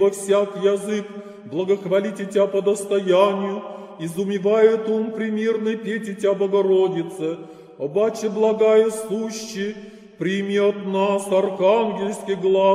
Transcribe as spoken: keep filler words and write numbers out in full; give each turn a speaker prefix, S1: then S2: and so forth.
S1: во всяк язык благохвалите Тя по достоянию, изумевает ум примирный петь Тя, Богородице, обаче благая сущи, прими от нас архангельский глаз.